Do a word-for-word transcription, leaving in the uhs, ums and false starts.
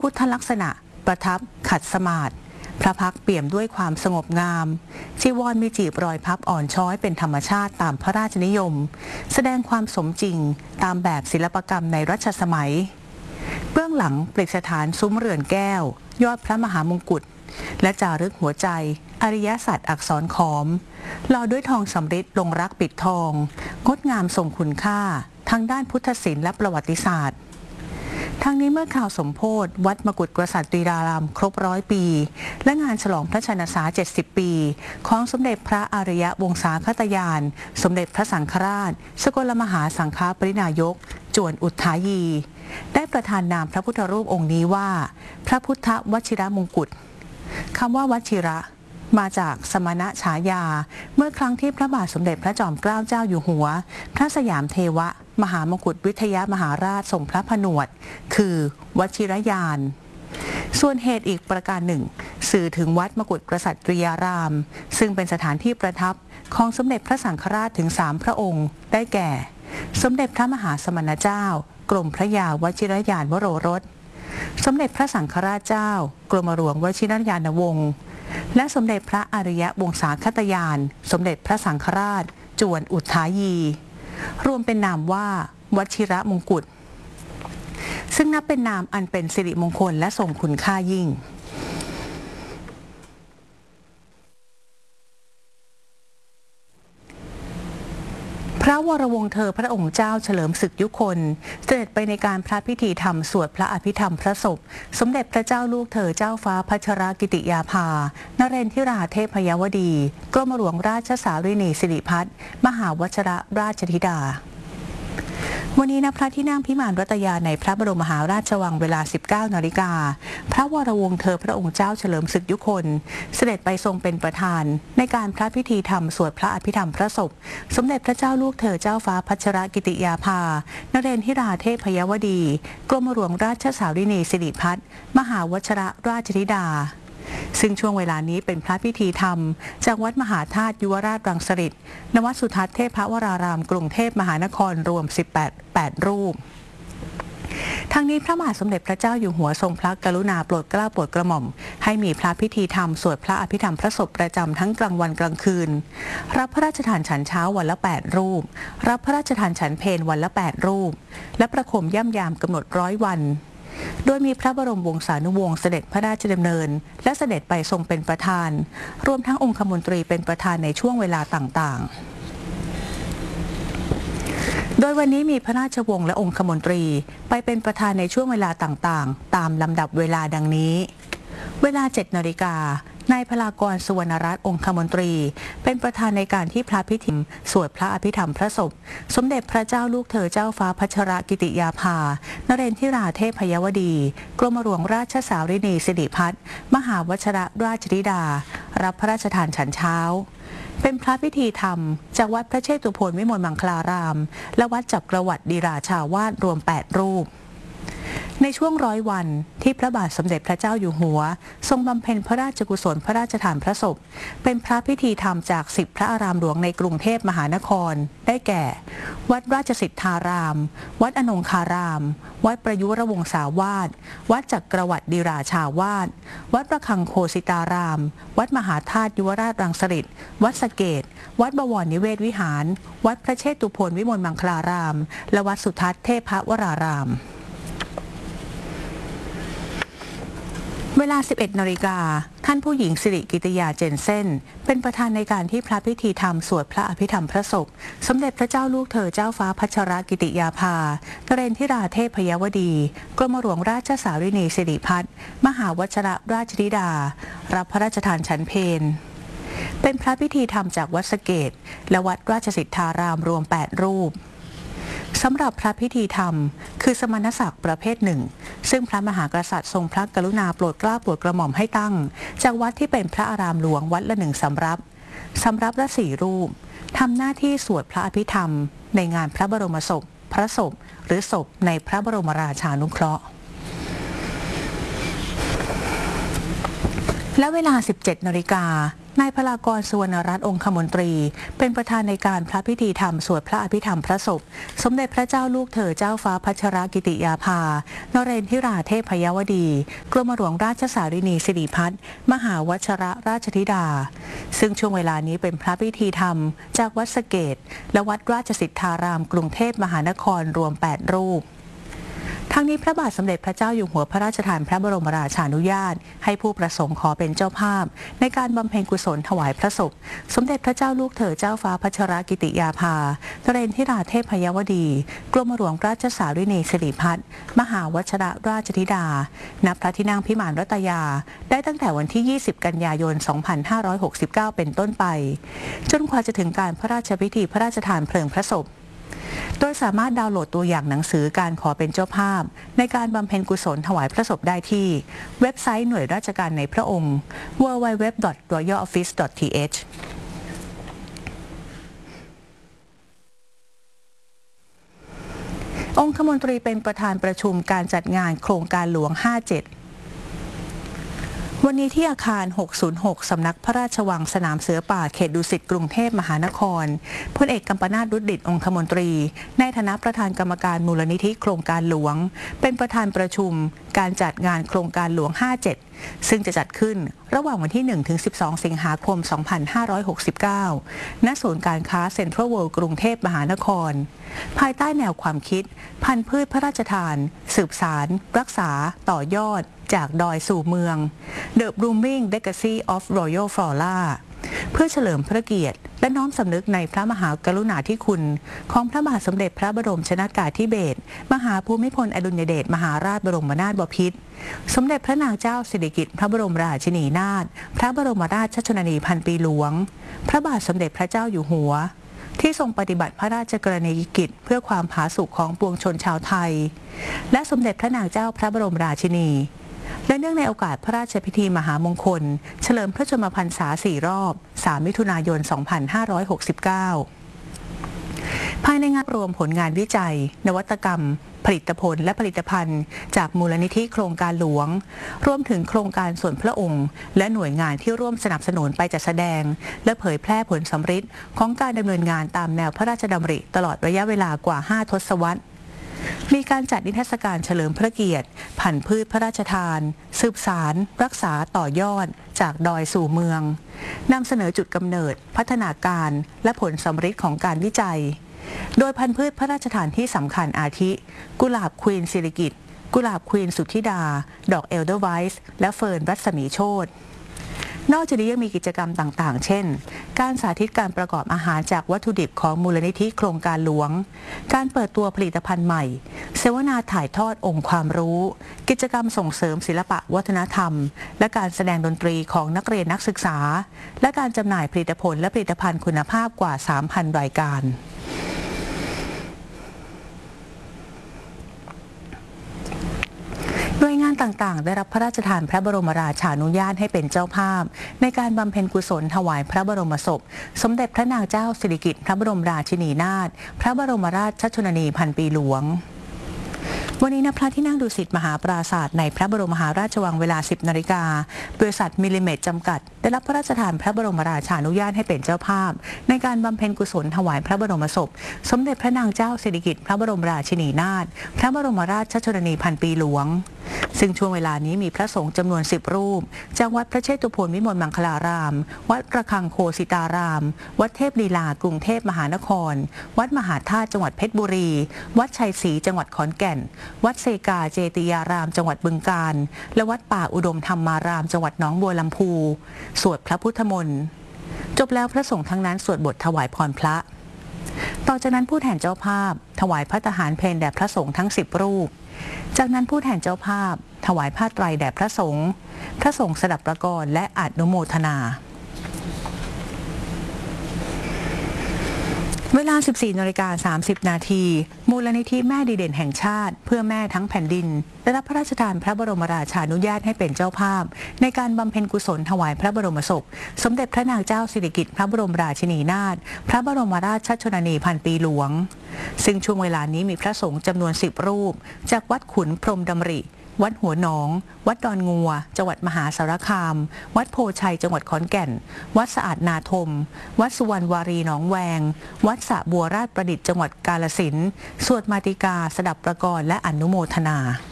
พุทธลักษณะประทับขัดสมาธิพระพักตร์เปี่ยมด้วยความสงบงามจีวรมีจีบรอยพับอ่อนช้อยเป็นธรรมชาติตามพระราชนิยมแสดงความสมจริงตามแบบศิลปกรรมในรัชสมัยเบื้องหลังประดิษฐานซุ้มเรือนแก้วยอดพระมหามงกุฎและจารึกหัวใจอริยสัจอักษรขอมหล่อด้วยทองสำริดลงรักปิดทองงดงามทรงคุณค่าทางด้านพุทธศิลป์และประวัติศาสตร์ทั้งนี้เมื่อข่าวสมโภชวัดมกุฎกษัตริยารามครบร้อยปีและงานฉลองพระชนสาเจ็ดสิบปีของสมเด็จพระอริยวงศาคตยานสมเด็จพระสังฆราชสกลมหาสังฆปรินายกจวนอุทายีได้ประทานนามพระพุทธรูปองค์นี้ว่าพระพุทธวชิรมงกุฎคำว่าวชิระมาจากสมณฉายาเมื่อครั้งที่พระบาทสมเด็จพระจอมเกล้าเจ้าอยู่หัวพระสยามเทวะมหามกุฎวิทยามหาราชทรงพระผนวดคือวชิรยานส่วนเหตุอีกประการหนึ่งสื่อถึงวัดมกุฎกษัตริยารามซึ่งเป็นสถานที่ประทับของสมเด็จพระสังฆราชถึงสามพระองค์ได้แก่สมเด็จพระมหาสมณเจ้ากรมพระยาวชิรยานวโรรสสมเด็จพระสังฆราชเจ้ากรมหลวงวชิรยานวงศ์และสมเด็จพระอริยวงศาคตยานสมเด็จพระสังฆราชจวนอุทายีรวมเป็นนามว่าวชิรมงกุฎซึ่งนับเป็นนามอันเป็นสิริมงคลและทรงคุณค่ายิ่งพระวรวงศ์เธอพระองค์เจ้าเฉลิมศึกยุคนเสด็จไปในการพระพิธีธรรมสวดพระอภิธรรมพระศพสมเด็จพระเจ้าลูกเธอเจ้าฟ้าพัชรกิติยาภานเรนทิราเทพยวดีกรมหลวงราชสารินีสิริพัฒน์มหาวชิรราชธิดาวันนี้ณพระที่นั่งพิมานรัตยาในพระบรมมหาราชวังเวลา สิบเก้านาฬิกาพระวรวงศ์เธอพระองค์เจ้าเฉลิมศึกยุคนเสด็จไปทรงเป็นประธานในการพระพิธีธรรมสวดพระอภิธรรมพระศพสมเด็จพระเจ้าลูกเธอเจ้าฟ้าพัชรกิติยาภานเรนทิราเทพยวดีกรมหลวงราชสารินีสิริพัฒน์มหาวชิรราชธิดาซึ่งช่วงเวลานี้เป็นพระพิธีธรรมจากวัดมหาธาตุยุวราชรังสฤษฎ์ณวัดสุทัศน์เทพวรารามกรุงเทพมหานครรวมสิบแปด แปดรูปทางนี้พระมหาสมเด็จพระเจ้าอยู่หัวทรงพระกรุณาโปรดเกล้าโปรดกระหม่อมให้มีพระพิธีธรรมสวดพระอภิธรรมพระศพประจำทั้งกลางวันกลางคืนรับพระราชทานฉันเช้าวันละแปดรูปรับพระราชทานฉันเพลวันละแปดรูปและประโคมย่ำยามกำหนดร้อยวันโดยมีพระบรมวงศานุวงศ์เสด็จพระราชดำเนินและเสด็จไปทรงเป็นประธานรวมทั้งองคมนตรีเป็นประธานในช่วงเวลาต่างๆโดยวันนี้มีพระราชวงศ์และองคมนตรีไปเป็นประธานในช่วงเวลาต่างๆตามลำดับเวลาดังนี้เวลาเจ็ดนาฬิกานายพลากรสุวรรณรัตน์องคมนตรีเป็นประธานในการที่พระพิธีสวดพระอภิธรรมพระศพสมเด็จพระเจ้าลูกเธอเจ้าฟ้าพัชรกิติยาภานเรนทิราเทพยวดีกรมหลวงราชสารินีสิริพัฒน์มหาวชิรราชธิดารับพระราชทานฉันเช้าเป็นพระพิธีธรรมจากวัดพระเชตุพนวิมลมังคลารามและวัดจักรวรรดิราชาวาสรวมแปดรูปในช่วงร้อยวันที่พระบาทสมเด็จพระเจ้าอยู่หัวทรงบำเพ็ญพระราชกุศลพระราชทานพระศพเป็นพระพิธีธรรมจากสิบพระอารามหลวงในกรุงเทพมหานครได้แก่วัดราชสิทธารามวัดอนงคารามวัดประยุรวงศาวาสวัดจักรวรรดิราชาวาสวัดประคังโคสิตารามวัดมหาธาตุยุวราชรังสฤษฎ์วัดสะเกษวัดบวรนิเวศวิหารวัดพระเชตุพนวิมลมังคลารามและวัดสุทัศน์เทพวรารามเวลา สิบเอ็ดนาฬิกาท่านผู้หญิงสิริกิติยาเจนเซ่นเป็นประธานในการที่พระพิธีธรรมสวดพระอภิธรรมพระศพสมเด็จพระเจ้าลูกเธอเจ้าฟ้าพัชรกิติยาภานเรนทิราเทพยวดีกรมหลวงราชสารินีสิริพัฒน์มหาวชิรราชธิดารับพระราชทานฉันเพลเป็นพระพิธีธรรมจากวัดสะเกษและวัดราชสิทธารามรวมแปดรูปสำหรับพระพิธีธรรมคือสมณศักดิ์ประเภทหนึ่งซึ่งพระมหากษัตริย์ทรงพระกรุณาโปรดเกล้าโปรดกระหม่อมให้ตั้งจากวัดที่เป็นพระอารามหลวงวัดละหนึ่งสำรับสำรับละสี่รูปทำหน้าที่สวดพระอภิธรรมในงานพระบรมศพพระศพหรือศพในพระบรมราชานุเคราะห์และเวลา สิบเจ็ดนาฬิกานายพลากร สุวรรณรัตน์องคมนตรีเป็นประธานในการพระพิธีธรรมสวดพระอภิธรรมพระศพสมเด็จพระเจ้าลูกเธอเจ้าฟ้าพัชรกิติยาภานเรนทิราเทพยวดีกรมหลวงราชสารินีสิริพัฒน์มหาวชรราชธิดาซึ่งช่วงเวลานี้เป็นพระพิธีธรรมจากวัดสะเกษและวัดราชสิทธารามกรุงเทพมหานครรวมแปดรูปทั้งนี้พระบาทสมเด็จพระเจ้าอยู่หัวพระราชทานพระบรมราชานุญาตให้ผู้ประสงค์ขอเป็นเจ้าภาพในการบำเพ็ญกุศลถวายพระศพสมเด็จพระเจ้าลูกเธอเจ้าฟ้าพัชรกิติยาภานเรนทิราเทพยวดีกรมหลวงราชสารินีสิริพัฒน์มหาวชรราชธิดาณพระที่นั่งพิมานรัตยาได้ตั้งแต่วันที่ ยี่สิบ กันยายน สองพันห้าร้อยหกสิบเก้า เป็นต้นไปจนกว่าจะถึงการพระราชพิธีพระราชทานเพลิงพระศพโดยสามารถดาวน์โหลดตัวอย่างหนังสือการขอเป็นเจ้าภาพในการบำเพ็ญกุศลถวายพระศพได้ที่เว็บไซต์หน่วยราชการในพระองค์ ดับเบิลยู ดับเบิลยู ดับเบิลยู ดอท รอยัล ออฟฟิศ ดอท ที เอช องคมนตรีเป็นประธานประชุมการจัดงานโครงการหลวง ห้าเจ็ดวันนี้ที่อาคาร หกศูนย์หก สำนักพระราชวังสนามเสือป่าเขตดุสิตกรุงเทพมหานครพลเอกกัมปนาท รุดดิษฐ์องคมนตรีในฐานะประธานกรรมการมูลนิธิโครงการหลวงเป็นประธานประชุมการจัดงานโครงการหลวง ห้าเจ็ดซึ่งจะจัดขึ้นระหว่างวันที่ หนึ่งถึงสิบสอง สิงหาคม สองพันห้าร้อยหกสิบเก้า ณ ศูนย์การค้าเซ็นทรัลเวิลด์กรุงเทพมหานครภายใต้แนวความคิดพันธุ์พืชพระราชทานสืบสารรักษาต่อยอดจากดอยสู่เมือง The Blooming Legacy of Royal Flora เพื่อเฉลิมพระเกียรติและน้อมสำนึกในพระมหากรุณาธิคุณของพระบาทสมเด็จพระบรมชนกาธิเบศรมหาภูมิพลอดุลยเดชมหาราชบรมนาถบพิตรสมเด็จพระนางเจ้าสิริกิติ์พระบรมราชินีนาถพระบรมราชชนนีพันปีหลวงพระบาทสมเด็จพระเจ้าอยู่หัวที่ทรงปฏิบัติพระราชกรณียกิจเพื่อความผาสุกของปวงชนชาวไทยและสมเด็จพระนางเจ้าพระบรมราชินีและเนื่องในโอกาสพระราชพิธีมหามงคลเฉลิมพระชนมพรรษาสี่รอบสามมิถุนายน สองพันห้าร้อยหกสิบเก้า ภายในงานรวมผลงานวิจัยนวัตกรรมผลิตผลและผลิตภัณฑ์จากมูลนิธิโครงการหลวงรวมถึงโครงการส่วนพระองค์และหน่วยงานที่ร่วมสนับสนุนไปจัดแสดงและเผยแพร่ผลสำฤทธิ์ของการดำเนินงานตามแนวพระราชดำริตลอดระยะเวลากว่าห้าทศวรรษมีการจัดนิทรรศการเฉลิมพระเกียรติพันธุ์พืชพระราชทานสืบสารรักษาต่อยอดจากดอยสู่เมืองนำเสนอจุดกำเนิดพัฒนาการและผลสำฤทธิ์ของการวิจัยโดยพันธุ์พืชพระราชทานที่สำคัญอาทิกุหลาบควีนสิริกิติ์กุหลาบควีนสุทธิดาดอกเอลเดอร์ไวส์และเฟิร์นรัศมีโชตินอกจากนี้ยังมีกิจกรรมต่างๆเช่นการสาธิตการประกอบอาหารจากวัตถุดิบของมูลนิธิโครงการหลวงการเปิดตัวผลิตภัณฑ์ใหม่เสวนาถ่ายทอดองค์ความรู้กิจกรรมส่งเสริมศิลปะวัฒนธรรมและการแสดงดนตรีของนักเรียนนักศึกษาและการจำหน่ายผลิตผลและผลิตภัณฑ์คุณภาพกว่า สามพัน รายการหน่วยงานต่างๆได้รับพระราชทานพระบรมราชานุญาตให้เป็นเจ้าภาพในการบำเพ็ญกุศลถวายพระบรมศพสมเด็จพระนางเจ้าสิริกิติ์พระบรมราชินีนาถพระบรมราชชนนีพันปีหลวงวันนี้ณพระที่นั่งดุสิตมหาปราสาทในพระบรมมหาราชวังเวลา สิบ นาฬิกาบริษัทมิลลิเมตรจำกัดได้รับพระราชทานพระบรมราชานุญาตให้เป็นเจ้าภาพในการบำเพ็ญกุศลถวายพระบรมศพสมเด็จพระนางเจ้าสิริกิติ์พระบรมราชินีนาถพระบรมราชชนนีพันปีหลวงซึ่งช่วงเวลานี้มีพระสงฆ์จำนวนสิบรูปจากวัดพระเชตุพนวิมลมังคลารามวัดระฆังโคสิตารามวัดเทพลีลากรุงเทพมหานครวัดมหาธาตุจังหวัดเพชรบุรีวัดชัยศรีจังหวัดขอนแก่นวัดเซกาเจติยารามจังหวัดบึงกาฬและวัดป่าอุดมธรรมารามจังหวัดหนองบัวลำพูสวดพระพุทธมนต์จบแล้วพระสงฆ์ทั้งนั้นสวดบทถวายพรพระต่อจากนั้นผู้แทนเจ้าภาพถวายพระทหารเพลแด่พระสงฆ์ทั้งสิบรูปจากนั้นผู้แทนเจ้าภาพถวายผ้าไตรแด่พระสงฆ์พระสงฆ์สดับประกรและอนุโมทนาเวลา สิบสี่ นาฬิกา สามสิบ นาทีมูลนิธิแม่ดีเด่นแห่งชาติเพื่อแม่ทั้งแผ่นดินได้รับพระราชทานพระบรมราชานุญาตให้เป็นเจ้าภาพในการบำเพ็ญกุศลถวายพระบรมศพสมเด็จพระนางเจ้าสิริกิติ์พระบรมราชินีนาถพระบรมราชชนนีพันปีหลวงซึ่งช่วงเวลานี้มีพระสงฆ์จำนวนสิบรูปจากวัดขุนพรหมดำริวัดหัวหนอง วัดดอนงัว จังหวัดมหาสารคาม วัดโพชัย จังหวัดขอนแก่น วัดสะอาดนาทม วัดสุวรรณวารีหนองแวง วัดสระบัวราชประดิษฐ์ จังหวัดกาฬสินธุ์ สวดมาติกา สดับประกรณ์และอนุโมทนา